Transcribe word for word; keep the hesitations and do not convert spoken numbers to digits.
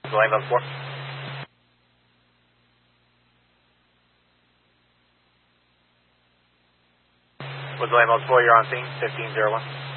Lima four. With Lima four, you're on scene, fifteen zero one.